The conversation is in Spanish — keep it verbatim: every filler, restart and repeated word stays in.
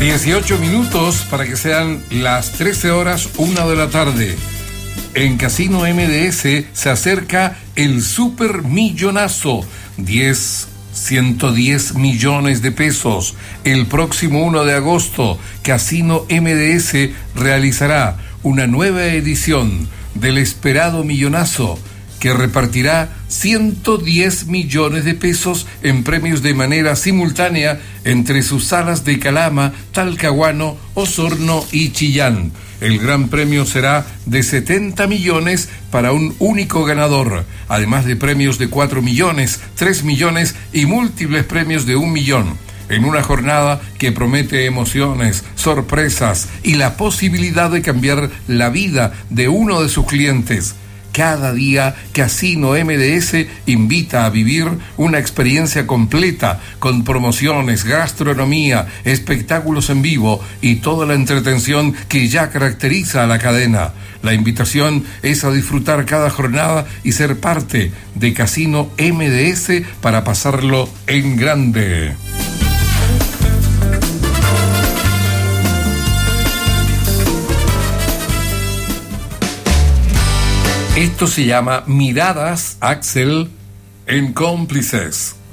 dieciocho minutos para que sean las trece horas, una de la tarde. En Casino M D S se acerca el super millonazo. diez, ciento diez millones de pesos. El próximo uno de agosto, Casino M D S realizará una nueva edición del esperado millonazo, que repartirá ciento diez millones de pesos en premios de manera simultánea entre sus salas de Calama, Talcahuano, Osorno y Chillán. El gran premio será de setenta millones para un único ganador, además de premios de cuatro millones, tres millones y múltiples premios de un millón. En una jornada que promete emociones, sorpresas y la posibilidad de cambiar la vida de uno de sus clientes. Cada día, Casino M D S invita a vivir una experiencia completa con promociones, gastronomía, espectáculos en vivo y toda la entretención que ya caracteriza a la cadena. La invitación es a disfrutar cada jornada y ser parte de Casino M D S para pasarlo en grande. Esto se llama Miradas, Axel, en Cómplices.